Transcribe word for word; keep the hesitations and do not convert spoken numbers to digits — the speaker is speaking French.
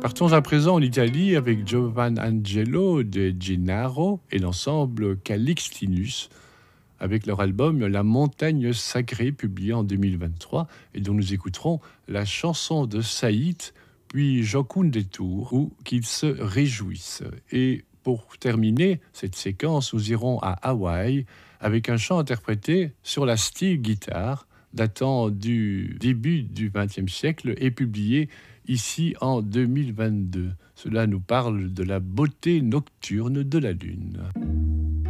Partons à présent en Italie avec Giovan Angelo de Gennaro et l'ensemble Calixtinus avec leur album La montagne sacrée publié en deux mille vingt-trois et dont nous écouterons la chanson de Saïd puis Joconde Tour ou qu'ils se réjouissent. Et pour terminer cette séquence, nous irons à Hawaï avec un chant interprété sur la steel guitare datant du début du vingtième siècle et publié ici en deux mille vingt-deux. Cela nous parle de la beauté nocturne de la Lune.